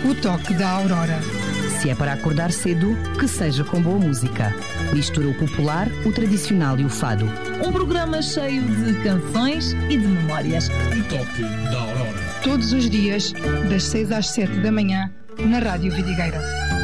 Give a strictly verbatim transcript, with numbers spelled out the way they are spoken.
O toque da aurora. Se é para acordar cedo, que seja com boa música. Mistura o popular, o tradicional e o fado. Um programa cheio de canções e de memórias. O toque da aurora. Todos os dias, das seis às sete da manhã, na Rádio Vidigueira.